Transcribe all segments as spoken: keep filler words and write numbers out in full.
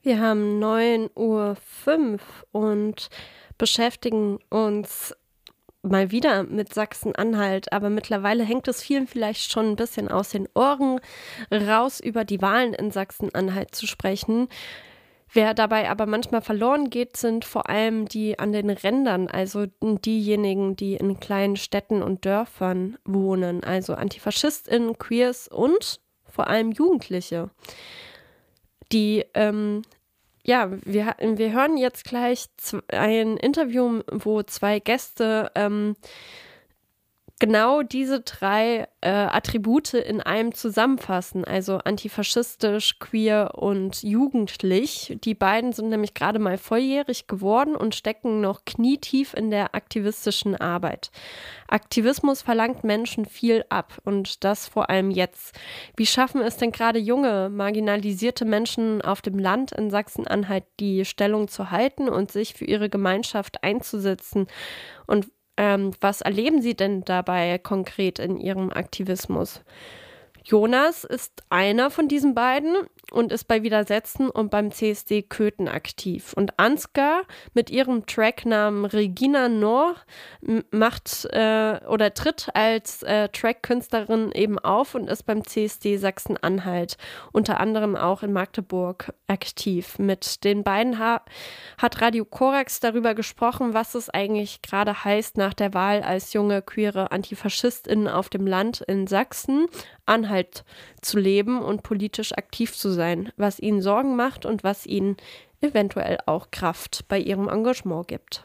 Wir haben neun Uhr fünf und beschäftigen uns mal wieder mit Sachsen-Anhalt, aber mittlerweile hängt es vielen vielleicht schon ein bisschen aus den Ohren raus, über die Wahlen in Sachsen-Anhalt zu sprechen. Wer dabei aber manchmal verloren geht, sind vor allem die an den Rändern, also diejenigen, die in kleinen Städten und Dörfern wohnen, also AntifaschistInnen, Queers und vor allem Jugendliche. Die, ähm, ja, wir, wir hören jetzt gleich ein Interview, wo zwei Gäste ähm, genau diese drei äh, Attribute in einem zusammenfassen, also antifaschistisch, queer und jugendlich. Die beiden sind nämlich gerade mal volljährig geworden und stecken noch knietief in der aktivistischen Arbeit. Aktivismus verlangt Menschen viel ab und das vor allem jetzt. Wie schaffen es denn gerade junge, marginalisierte Menschen auf dem Land in Sachsen-Anhalt, die Stellung zu halten und sich für ihre Gemeinschaft einzusetzen? Und Ähm, was erleben Sie denn dabei konkret in Ihrem Aktivismus? Jonas ist einer von diesen beiden und ist bei Widersetzen und beim C S D Köthen aktiv. Und Ansgar mit ihrem Tracknamen Regina Noor macht äh, oder tritt als äh, Trackkünstlerin eben auf und ist beim C S D Sachsen-Anhalt, unter anderem auch in Magdeburg aktiv. Mit den beiden ha- hat Radio Korax darüber gesprochen, was es eigentlich gerade heißt, nach der Wahl als junge queere AntifaschistInnen auf dem Land in Sachsen Anhalt zu leben und politisch aktiv zu sein, was ihnen Sorgen macht und was ihnen eventuell auch Kraft bei ihrem Engagement gibt.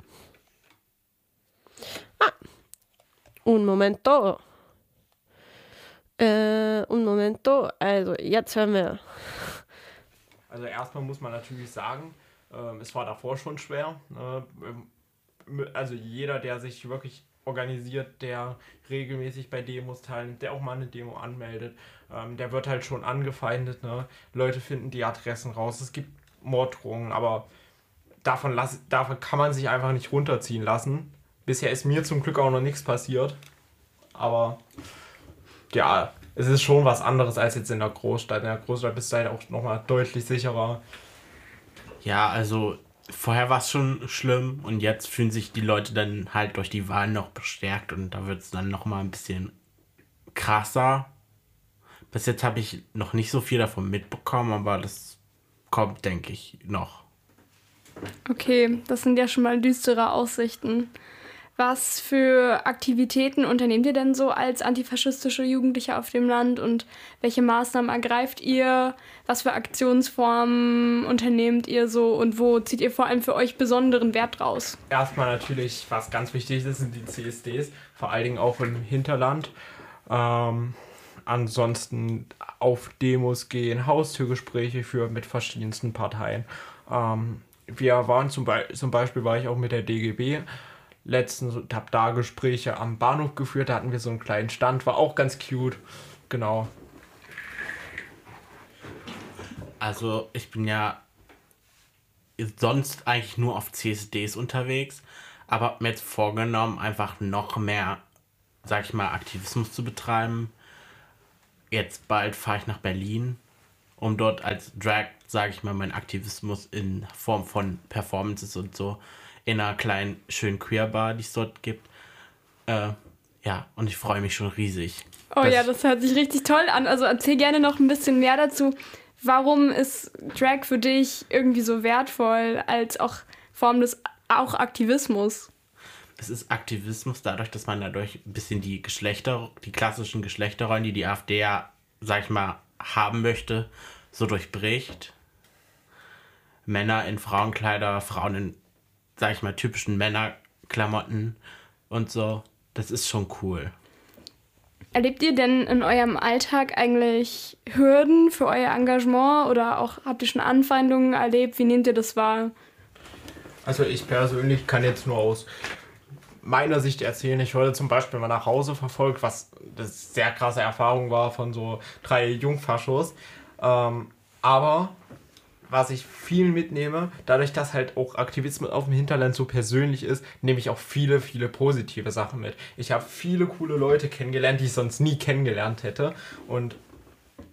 Ah, un momento. Äh, un momento. Also, jetzt hören wir. Also erstmal muss man natürlich sagen, äh, es war davor schon schwer. Äh, also jeder, der sich wirklich organisiert, der regelmäßig bei Demos teilnimmt, der auch mal eine Demo anmeldet, ähm, der wird halt schon angefeindet. Ne? Leute finden die Adressen raus, es gibt Morddrohungen, aber davon, lass, davon kann man sich einfach nicht runterziehen lassen. Bisher ist mir zum Glück auch noch nichts passiert, aber ja, es ist schon was anderes als jetzt in der Großstadt. In der Großstadt bist du halt auch nochmal deutlich sicherer. Ja, also vorher war es schon schlimm und jetzt fühlen sich die Leute dann halt durch die Wahlen noch bestärkt und da wird es dann nochmal ein bisschen krasser. Bis jetzt habe ich noch nicht so viel davon mitbekommen, aber das kommt, denke ich, noch. Okay, das sind ja schon mal düstere Aussichten. Was für Aktivitäten unternehmt ihr denn so als antifaschistische Jugendliche auf dem Land und welche Maßnahmen ergreift ihr? Was für Aktionsformen unternehmt ihr so und wo zieht ihr vor allem für euch besonderen Wert raus? Erstmal natürlich, was ganz wichtig ist, sind die C S Ds, vor allen Dingen auch im Hinterland. Ähm, ansonsten auf Demos gehen, Haustürgespräche führen mit verschiedensten Parteien. Ähm, wir waren zum, Be- zum Beispiel, war ich auch mit der D G B letztens und habe da Gespräche am Bahnhof geführt, da hatten wir so einen kleinen Stand, war auch ganz cute, genau. Also ich bin ja sonst eigentlich nur auf C S Ds unterwegs, aber habe mir jetzt vorgenommen, einfach noch mehr, sag ich mal, Aktivismus zu betreiben. Jetzt bald fahre ich nach Berlin, um dort als Drag, sage ich mal, meinen Aktivismus in Form von Performances und so in einer kleinen, schönen Queer-Bar, die es dort gibt. Äh, ja, und ich freue mich schon riesig. Oh ja, das hört sich richtig toll an. Also erzähl gerne noch ein bisschen mehr dazu. Warum ist Drag für dich irgendwie so wertvoll als auch Form des auch Aktivismus? Es ist Aktivismus dadurch, dass man dadurch ein bisschen die Geschlechter, die klassischen Geschlechterrollen, die die AfD ja, sag ich mal, haben möchte, so durchbricht. Männer in Frauenkleider, Frauen in, sag ich mal, typischen Männerklamotten und so. Das ist schon cool. Erlebt ihr denn in eurem Alltag eigentlich Hürden für euer Engagement oder auch habt ihr schon Anfeindungen erlebt? Wie nehmt ihr das wahr? Also ich persönlich kann jetzt nur aus meiner Sicht erzählen. Ich wurde zum Beispiel mal nach Hause verfolgt, was eine sehr krasse Erfahrung war von so drei Jungfaschos. Ähm, aber was ich viel mitnehme, dadurch, dass halt auch Aktivismus auf dem Hinterland so persönlich ist, nehme ich auch viele, viele positive Sachen mit. Ich habe viele coole Leute kennengelernt, die ich sonst nie kennengelernt hätte. Und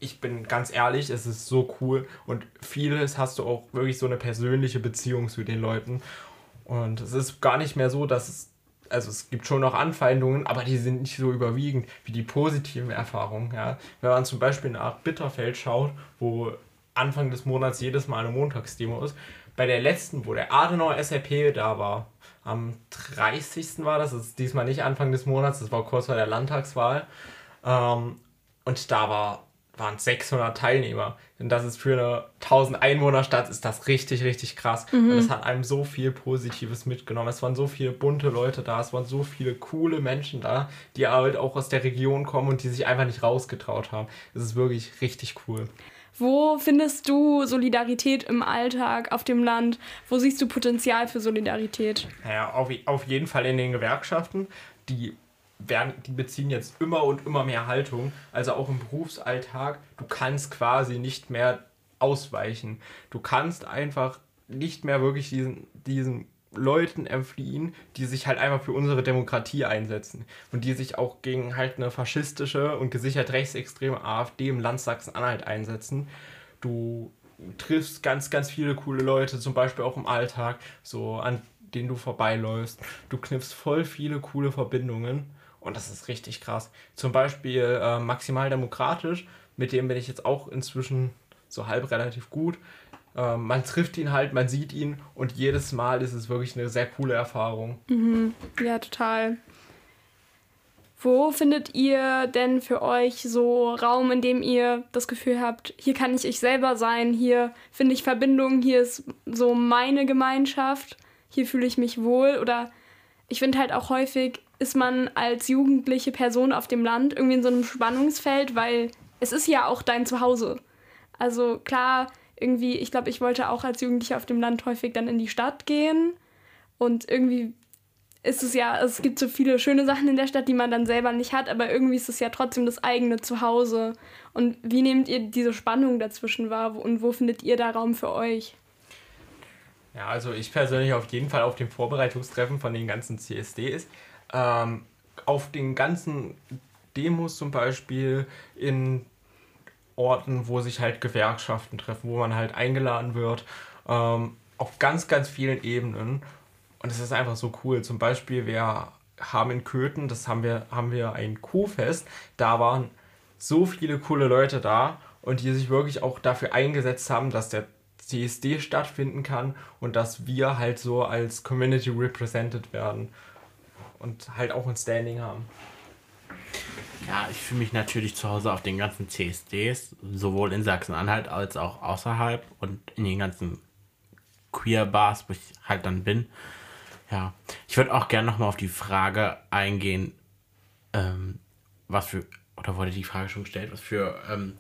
ich bin ganz ehrlich, es ist so cool und vieles hast du auch wirklich so eine persönliche Beziehung zu den Leuten. Und es ist gar nicht mehr so, dass es, also es gibt schon noch Anfeindungen, aber die sind nicht so überwiegend wie die positiven Erfahrungen. Ja. Wenn man zum Beispiel nach Bitterfeld schaut, wo Anfang des Monats jedes Mal eine Montagsdemo ist, bei der letzten, wo der Adenauer S R P da war, am dreißigsten war das, das ist diesmal nicht Anfang des Monats, das war kurz vor der Landtagswahl, ähm, und da war waren sechshundert Teilnehmer. Und das ist für eine tausend-Einwohner-Stadt ist das richtig, richtig krass. Mhm. Und es hat einem so viel Positives mitgenommen. Es waren so viele bunte Leute da, es waren so viele coole Menschen da, die halt auch aus der Region kommen und die sich einfach nicht rausgetraut haben. Es ist wirklich richtig cool. Wo findest du Solidarität im Alltag, auf dem Land? Wo siehst du Potenzial für Solidarität? Naja, auf, auf jeden Fall in den Gewerkschaften, die werden, die beziehen jetzt immer und immer mehr Haltung, also auch im Berufsalltag, du kannst quasi nicht mehr ausweichen. Du kannst einfach nicht mehr wirklich diesen, diesen Leuten entfliehen, die sich halt einfach für unsere Demokratie einsetzen und die sich auch gegen halt eine faschistische und gesichert rechtsextreme AfD im Land Sachsen-Anhalt einsetzen. Du triffst ganz, ganz viele coole Leute, zum Beispiel auch im Alltag, so an denen du vorbeiläufst. Du knüpfst voll viele coole Verbindungen. Und das ist richtig krass. Zum Beispiel äh, Maximal Demokratisch, mit dem bin ich jetzt auch inzwischen so halb relativ gut. Äh, man trifft ihn halt, man sieht ihn und jedes Mal ist es wirklich eine sehr coole Erfahrung. Mhm. Ja, total. Wo findet ihr denn für euch so Raum, in dem ihr das Gefühl habt, hier kann ich ich selber sein, hier finde ich Verbindung, hier ist so meine Gemeinschaft, hier fühle ich mich wohl? Oder ich finde halt auch häufig, ist man als jugendliche Person auf dem Land irgendwie in so einem Spannungsfeld, weil es ist ja auch dein Zuhause. Also klar, irgendwie, ich glaube, ich wollte auch als Jugendliche auf dem Land häufig dann in die Stadt gehen und irgendwie ist es ja, es gibt so viele schöne Sachen in der Stadt, die man dann selber nicht hat, aber irgendwie ist es ja trotzdem das eigene Zuhause. Und wie nehmt ihr diese Spannung dazwischen wahr und wo findet ihr da Raum für euch? Ja, also ich persönlich auf jeden Fall auf dem Vorbereitungstreffen von den ganzen C S Ds, ähm, auf den ganzen Demos zum Beispiel in Orten, wo sich halt Gewerkschaften treffen, wo man halt eingeladen wird, ähm, auf ganz, ganz vielen Ebenen. Und es ist einfach so cool. Zum Beispiel, wir haben in Köthen, das haben wir, haben wir ein Kuhfest, da waren so viele coole Leute da und die sich wirklich auch dafür eingesetzt haben, dass der C S D stattfinden kann und dass wir halt so als Community represented werden und halt auch ein Standing haben. Ja, ich fühle mich natürlich zu Hause auf den ganzen C S Ds, sowohl in Sachsen-Anhalt als auch außerhalb und in den ganzen Queer-Bars, wo ich halt dann bin. Ja, ich würde auch gerne nochmal auf die Frage eingehen, ähm, was für, oder wurde die Frage schon gestellt, was für ähm,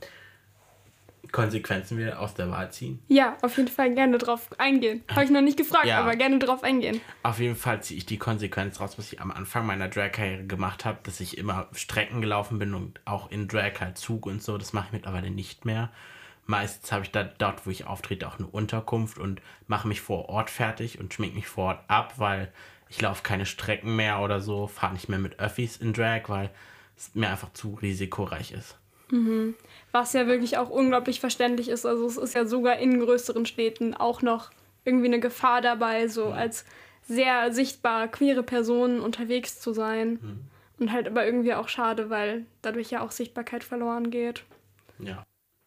Konsequenzen wir aus der Wahl ziehen? Ja, auf jeden Fall gerne drauf eingehen. Habe ich noch nicht gefragt, ja, aber gerne drauf eingehen. Auf jeden Fall ziehe ich die Konsequenz raus, was ich am Anfang meiner Drag-Karriere gemacht habe, dass ich immer Strecken gelaufen bin und auch in Drag halt Zug und so. Das mache ich mittlerweile nicht mehr. Meistens habe ich da dort, wo ich auftrete, auch eine Unterkunft und mache mich vor Ort fertig und schminke mich vor Ort ab, weil ich laufe keine Strecken mehr oder so, fahre nicht mehr mit Öffis in Drag, weil es mir einfach zu risikoreich ist. Mhm. Was ja wirklich auch unglaublich verständlich ist. Also es ist ja sogar in größeren Städten auch noch irgendwie eine Gefahr dabei, so mhm. als sehr sichtbar queere Person unterwegs zu sein. Mhm. Und halt aber irgendwie auch schade, weil dadurch ja auch Sichtbarkeit verloren geht. Ja.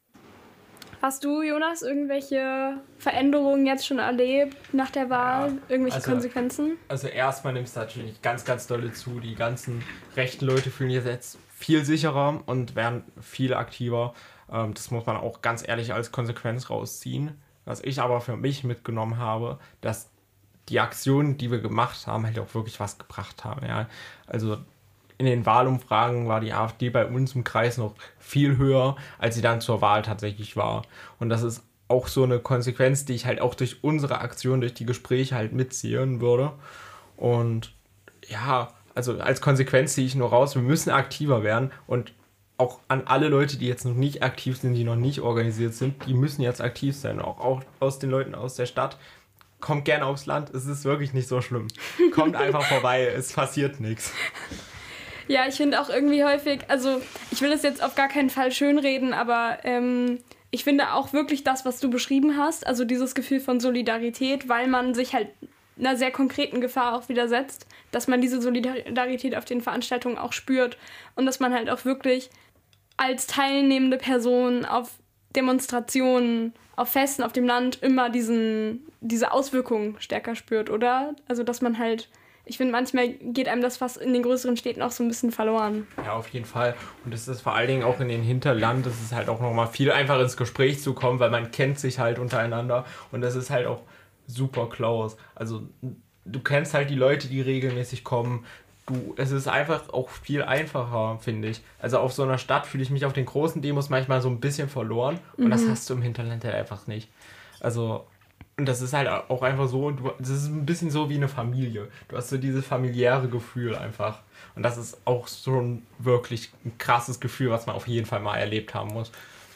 Hast du, Jonas, irgendwelche Veränderungen jetzt schon erlebt nach der Wahl? Ja, irgendwelche also, Konsequenzen? Also erstmal nimmt es natürlich ganz, ganz dolle zu. Die ganzen rechten Leute fühlen sich jetzt viel sicherer und werden viel aktiver. Ähm, das muss man auch ganz ehrlich als Konsequenz rausziehen. Was ich aber für mich mitgenommen habe, dass die Aktionen, die wir gemacht haben, halt auch wirklich was gebracht haben. Ja? Also in den Wahlumfragen war die AfD bei uns im Kreis noch viel höher, als sie dann zur Wahl tatsächlich war. Und das ist auch so eine Konsequenz, die ich halt auch durch unsere Aktion, durch die Gespräche halt mitziehen würde. Und ja, also als Konsequenz ziehe ich nur raus, wir müssen aktiver werden. Und auch an alle Leute, die jetzt noch nicht aktiv sind, die noch nicht organisiert sind, die müssen jetzt aktiv sein. Auch, auch aus den Leuten aus der Stadt. Kommt gerne aufs Land, es ist wirklich nicht so schlimm. Kommt einfach vorbei, es passiert nichts. Ja, ich finde auch irgendwie häufig, also ich will das jetzt auf gar keinen Fall schönreden, aber ähm, ich finde auch wirklich das, was du beschrieben hast, also dieses Gefühl von Solidarität, weil man sich halt einer sehr konkreten Gefahr auch widersetzt, dass man diese Solidarität auf den Veranstaltungen auch spürt und dass man halt auch wirklich als teilnehmende Person auf Demonstrationen, auf Festen auf dem Land immer diesen, diese Auswirkungen stärker spürt, oder? Also dass man halt, ich finde, manchmal geht einem das fast in den größeren Städten auch so ein bisschen verloren. Ja, auf jeden Fall. Und es ist vor allen Dingen auch in den Hinterland, es ist halt auch nochmal viel einfacher ins Gespräch zu kommen, weil man kennt sich halt untereinander und das ist halt auch super close. Also du kennst halt die Leute, die regelmäßig kommen. Du, es ist einfach auch viel einfacher, finde ich. Also auf so einer Stadt fühle ich mich auf den großen Demos manchmal so ein bisschen verloren und mhm. das hast du im Hinterland halt einfach nicht. Also, und das ist halt auch einfach so, du, das ist ein bisschen so wie eine Familie. Du hast so dieses familiäre Gefühl einfach. Und das ist auch so ein wirklich ein krasses Gefühl, was man auf jeden Fall mal erlebt haben muss.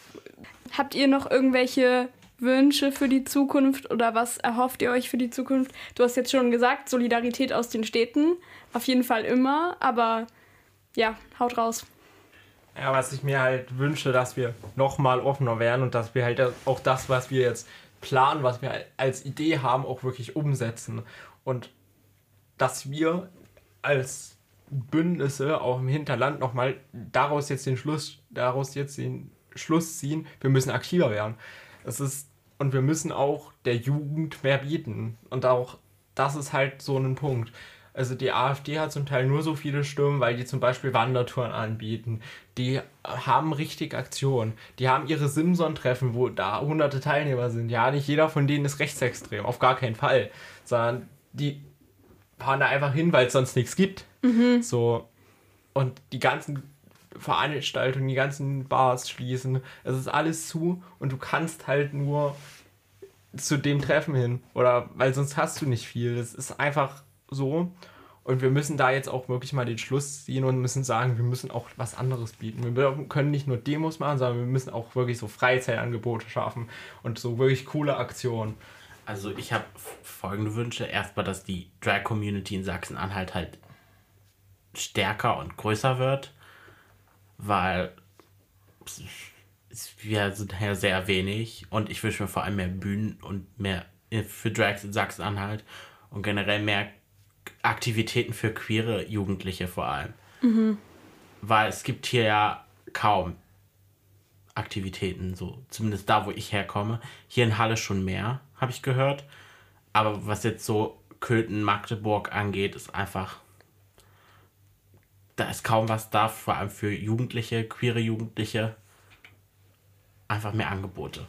Habt ihr noch irgendwelche Wünsche für die Zukunft oder was erhofft ihr euch für die Zukunft? Du hast jetzt schon gesagt, Solidarität aus den Städten, auf jeden Fall immer, aber ja, haut raus. Ja, was ich mir halt wünsche, dass wir nochmal offener werden und dass wir halt auch das, was wir jetzt planen, was wir als Idee haben, auch wirklich umsetzen und dass wir als Bündnisse auch im Hinterland nochmal daraus jetzt den Schluss, daraus jetzt den Schluss ziehen, wir müssen aktiver werden. Es ist Und wir müssen auch der Jugend mehr bieten. Und auch das ist halt so ein Punkt. Also die AfD hat zum Teil nur so viele Stimmen, weil die zum Beispiel Wandertouren anbieten. Die haben richtig Aktionen. Die haben ihre Simson-Treffen, wo da hunderte Teilnehmer sind. Ja, nicht jeder von denen ist rechtsextrem, auf gar keinen Fall. Sondern die fahren da einfach hin, weil es sonst nichts gibt. Mhm. So. Und die ganzen Veranstaltungen, die ganzen Bars schließen. Es ist alles zu und du kannst halt nur zu dem Treffen hin. Oder weil sonst hast du nicht viel. Das ist einfach so. Und wir müssen da jetzt auch wirklich mal den Schluss ziehen und müssen sagen, wir müssen auch was anderes bieten. Wir können nicht nur Demos machen, sondern wir müssen auch wirklich so Freizeitangebote schaffen und so wirklich coole Aktionen. Also ich habe folgende Wünsche. Erstmal, dass die Drag-Community in Sachsen-Anhalt halt stärker und größer wird, weil wir sind ja sehr wenig und ich wünsche mir vor allem mehr Bühnen und mehr für Drags in Sachsen-Anhalt und generell mehr Aktivitäten für queere Jugendliche vor allem. Mhm. Weil es gibt hier ja kaum Aktivitäten, so zumindest da, wo ich herkomme. Hier in Halle schon mehr, habe ich gehört. Aber was jetzt so Köthen, Magdeburg angeht, ist einfach, da ist kaum was da, vor allem für Jugendliche, queere Jugendliche. Einfach mehr Angebote.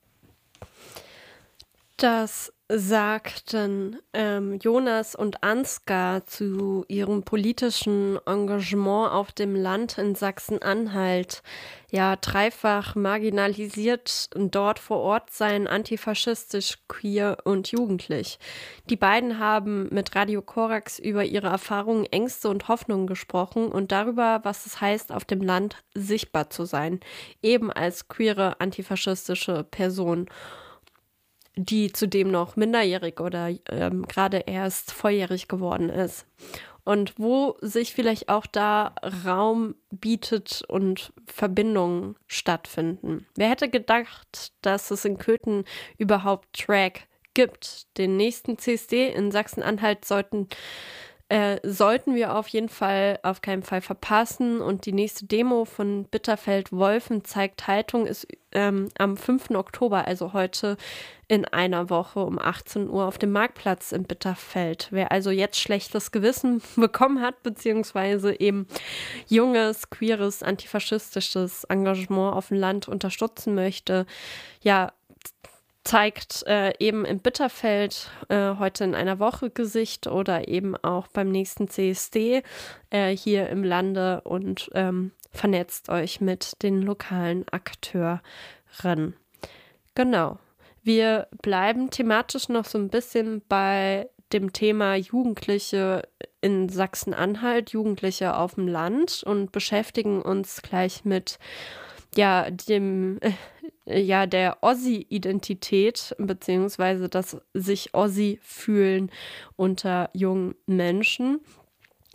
Das sagten ähm, Jonas und Ansgar zu ihrem politischen Engagement auf dem Land in Sachsen-Anhalt. Ja, dreifach marginalisiert, dort vor Ort sein, antifaschistisch, queer und jugendlich. Die beiden haben mit Radio Korax über ihre Erfahrungen, Ängste und Hoffnungen gesprochen und darüber, was es heißt, auf dem Land sichtbar zu sein, eben als queere, antifaschistische Person, die zudem noch minderjährig oder ähm, gerade erst volljährig geworden ist. Und wo sich vielleicht auch da Raum bietet und Verbindungen stattfinden. Wer hätte gedacht, dass es in Köthen überhaupt Drag gibt? Den nächsten C S D in Sachsen-Anhalt sollten Äh, sollten wir auf jeden Fall auf keinen Fall verpassen. Und die nächste Demo von Bitterfeld-Wolfen zeigt Haltung ist ähm, am fünften Oktober, also heute in einer Woche um achtzehn Uhr auf dem Marktplatz in Bitterfeld. Wer also jetzt schlechtes Gewissen bekommen hat, beziehungsweise eben junges, queeres, antifaschistisches Engagement auf dem Land unterstützen möchte, ja, zeigt äh, eben in Bitterfeld äh, heute in einer Woche Gesicht oder eben auch beim nächsten C S D äh, hier im Lande und ähm, vernetzt euch mit den lokalen Akteuren. Genau. Wir bleiben thematisch noch so ein bisschen bei dem Thema Jugendliche in Sachsen-Anhalt, Jugendliche auf dem Land und beschäftigen uns gleich mit ja, dem, äh, ja, der Ossi-Identität, beziehungsweise das sich Ossi fühlen unter jungen Menschen.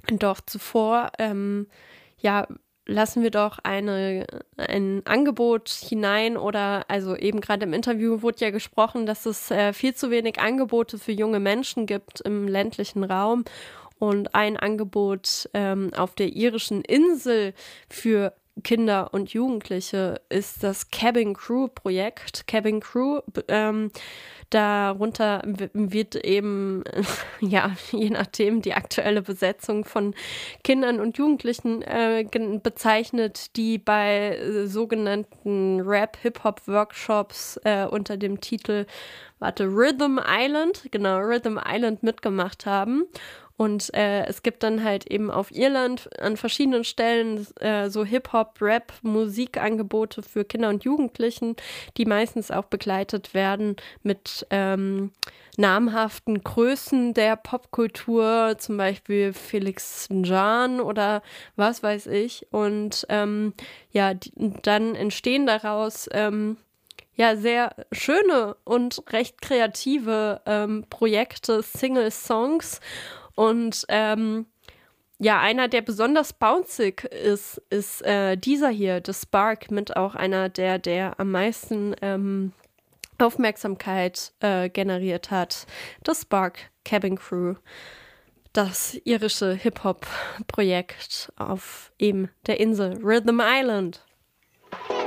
Doch zuvor, ähm, ja, lassen wir doch eine, ein Angebot hinein oder, also eben gerade im Interview wurde ja gesprochen, dass es äh, viel zu wenig Angebote für junge Menschen gibt im ländlichen Raum und ein Angebot ähm, auf der irischen Insel für Kinder und Jugendliche ist das Cabin Crew Projekt. Cabin Crew, ähm, darunter w- wird eben, ja, je nachdem die aktuelle Besetzung von Kindern und Jugendlichen äh, gen- bezeichnet, die bei äh, sogenannten Rap-Hip-Hop-Workshops äh, unter dem Titel, warte, Rhythm Island, genau, Rhythm Island mitgemacht haben. Und äh, es gibt dann halt eben auf Irland an verschiedenen Stellen äh, so Hip-Hop, Rap, Musikangebote für Kinder und Jugendlichen, die meistens auch begleitet werden mit ähm, namhaften Größen der Popkultur, zum Beispiel Felix Njan oder was weiß ich. Und ähm, ja, die, dann entstehen daraus ähm, ja, sehr schöne und recht kreative ähm, Projekte, Single-Songs. Und ähm, ja, einer, der besonders bouncig ist, ist äh, dieser hier, The Spark, mit auch einer der, der am meisten ähm, Aufmerksamkeit äh, generiert hat. The Spark Cabin Crew, das irische Hip-Hop-Projekt auf eben der Insel Rhythm Island.